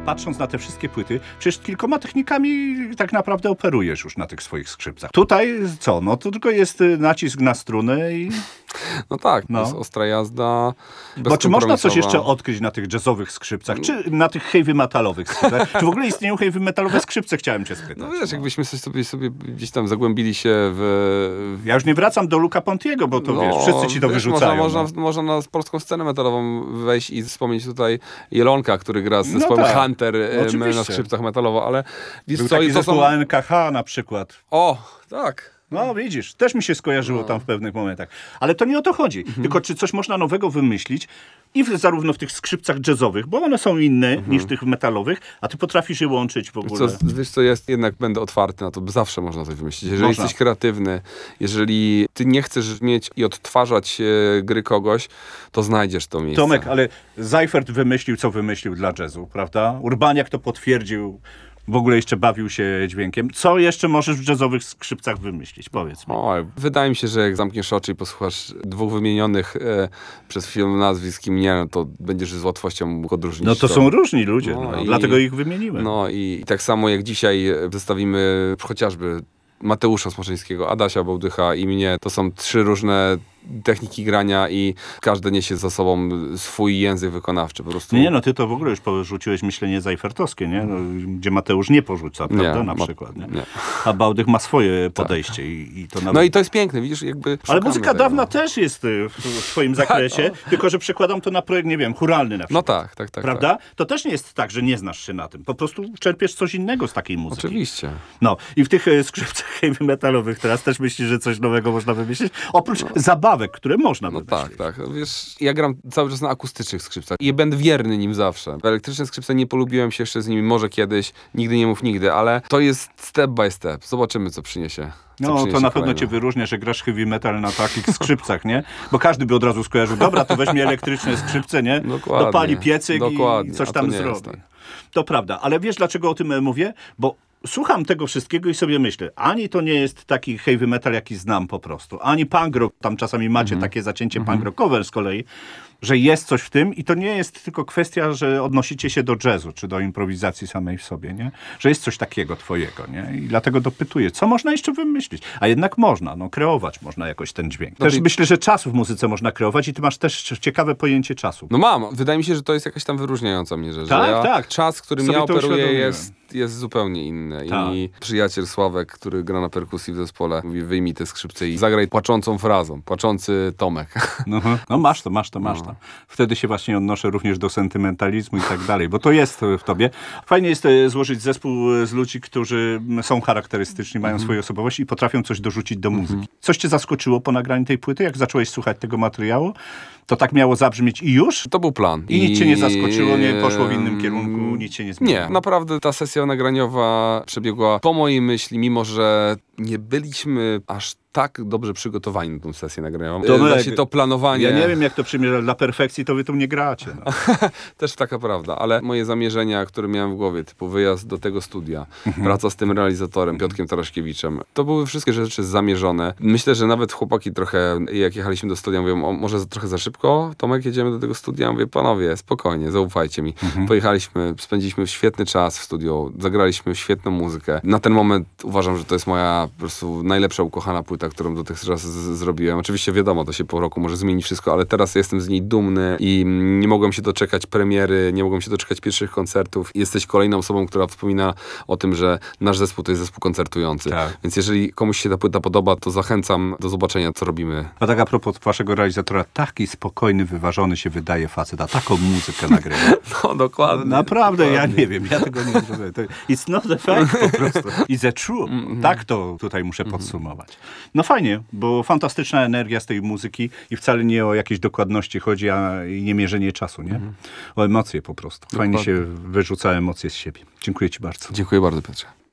patrząc na te wszystkie płyty, przecież kilkoma technikami tak naprawdę operujesz już na tych swoich skrzypcach. Tutaj co? No to tylko jest nacisk na strunę i... No tak, to jest ostra jazda. Bo czy można coś jeszcze odkryć na tych jazzowych skrzypcach, czy na tych heavy metalowych skrzypcach? Czy w ogóle istnieją heavy metalowe skrzypce, chciałem cię spytać. No wiesz, jakbyśmy sobie gdzieś tam zagłębili się w... Ja już nie wracam do Luca Pontiego, bo to wiesz, wszyscy ci to wyrzucają. Można na polską scenę metalową wejść i wspomnieć tutaj Jelonka, który gra z zespołem Hunter na skrzypcach metalowo, ale wiesz był co, taki zespół ANKH na przykład. O, tak. No widzisz, też mi się skojarzyło tam w pewnych momentach. Ale to nie o to chodzi. Tylko czy coś można nowego wymyślić i zarówno w tych skrzypcach jazzowych, bo one są inne niż tych metalowych, a ty potrafisz je łączyć w ogóle. Wiesz co, jednak będę otwarty na to, bo zawsze można coś wymyślić. Jeżeli jesteś kreatywny, jeżeli ty nie chcesz mieć i odtwarzać gry kogoś, to znajdziesz to miejsce. Tomek, ale Seifert wymyślił, co wymyślił dla jazzu, prawda? Urbaniak to potwierdził. W ogóle jeszcze bawił się dźwiękiem. Co jeszcze możesz w jazzowych skrzypcach wymyślić? Powiedz mi. Wydaje mi się, że jak zamkniesz oczy i posłuchasz dwóch wymienionych przez chwilę nazwisk i mnie, no to będziesz z łatwością mógł odróżnić. No to są różni ludzie, dlatego ich wymieniłem. No i tak samo jak dzisiaj zestawimy chociażby Mateusza Smoczyńskiego, Adasia Bałdycha i mnie, to są 3 różne techniki grania i każdy niesie za sobą swój język wykonawczy. Po prostu. Nie, no ty to w ogóle już porzuciłeś myślenie zajfertowskie, nie? No, gdzie Mateusz nie porzuca, prawda? Na przykład. Nie? A Bałdych ma swoje podejście. I to nawet... No i to jest piękne, widzisz, jakby... Ale muzyka dawna też jest w twoim zakresie, tylko że przekładam to na projekt, nie wiem, chóralny na przykład. No tak. Prawda? Tak. To też nie jest tak, że nie znasz się na tym. Po prostu czerpiesz coś innego z takiej muzyki. Oczywiście. No i w tych skrzypcach heavy metalowych teraz też myślisz, że coś nowego można wymyślić? Oprócz zabawek, które można wymyślić. Tak. No wiesz, ja gram cały czas na akustycznych skrzypcach i będę wierny nim zawsze. W elektryczne skrzypce nie polubiłem się jeszcze z nimi, może kiedyś, nigdy nie mów nigdy, ale to jest step by step. Zobaczymy, co przyniesie. No, to na pewno cię wyróżnia, że grasz heavy metal na takich skrzypcach, nie? Bo każdy by od razu skojarzył, dobra, to weźmie elektryczne skrzypce, nie? Dokładnie. Dopali piecyk i coś tam zrobi. Tak. To prawda, ale wiesz, dlaczego o tym mówię? Bo słucham tego wszystkiego i sobie myślę, ani to nie jest taki heavy metal, jaki znam po prostu, ani punk rock, tam czasami macie takie zacięcie punk rockowe z kolei, że jest coś w tym i to nie jest tylko kwestia, że odnosicie się do jazzu, czy do improwizacji samej w sobie, nie? Że jest coś takiego twojego, nie? I dlatego dopytuję, co można jeszcze wymyślić? A jednak można, kreować można jakoś ten dźwięk. Też myślę, że czas w muzyce można kreować i ty masz też ciekawe pojęcie czasu. No mam. Wydaje mi się, że to jest jakaś tam wyróżniająca mnie rzecz. Tak. Czas, którym ja operuję jest zupełnie inny. Tak. I przyjaciel Sławek, który gra na perkusji w zespole, mówi, wyjmij te skrzypce i zagraj płaczącą frazą. Płaczący Tomek. No masz to. Wtedy się właśnie odnoszę również do sentymentalizmu i tak dalej, bo to jest w tobie. Fajnie jest złożyć zespół z ludzi, którzy są charakterystyczni, mają swoją osobowość i potrafią coś dorzucić do muzyki. Coś cię zaskoczyło po nagraniu tej płyty? Jak zacząłeś słuchać tego materiału, to tak miało zabrzmieć i już? To był plan. I nic cię nie zaskoczyło, nie poszło w innym kierunku, nic cię nie zmieniło? Nie, naprawdę ta sesja nagraniowa przebiegła po mojej myśli, mimo że nie byliśmy aż tak dobrze przygotowani na tę sesję nagraniową. Właśnie to planowanie... Ja nie wiem, jak to przymierza. Dla perfekcji to wy tu nie gracie. No. Też taka prawda, ale moje zamierzenia, które miałem w głowie, typu wyjazd do tego studia, praca z tym realizatorem, Piotrkiem Taraszkiewiczem, to były wszystkie rzeczy zamierzone. Myślę, że nawet chłopaki trochę, jak jechaliśmy do studia, mówią, może trochę za szybko, Tomek, jedziemy do tego studia? Mówię, panowie, spokojnie, zaufajcie mi. Pojechaliśmy, spędziliśmy świetny czas w studiu, zagraliśmy świetną muzykę. Na ten moment uważam, że to jest moja po prostu najlepsza ukochana płyta, którą dotychczas zrobiłem. Oczywiście wiadomo, to się po roku może zmieni wszystko, ale teraz jestem z niej dumny i nie mogłem się doczekać premiery, nie mogłem się doczekać pierwszych koncertów. Jesteś kolejną osobą, która wspomina o tym, że nasz zespół to jest zespół koncertujący. Tak. Więc jeżeli komuś się ta płyta podoba, to zachęcam do zobaczenia, co robimy. A tak a propos waszego realizatora, taki spokojny, wyważony się wydaje facet, a taką muzykę nagrywa. No dokładnie. Naprawdę, dokładnie. Ja nie wiem, ja tego nie rozumiem. It's not a fact po prostu. It's a true. Tak to tutaj muszę podsumować. No fajnie, bo fantastyczna energia z tej muzyki i wcale nie o jakieś dokładności chodzi, a nie mierzenie czasu, nie? O emocje po prostu. Fajnie się wyrzuca emocje z siebie. Dziękuję ci bardzo. Dziękuję bardzo, Piotrze.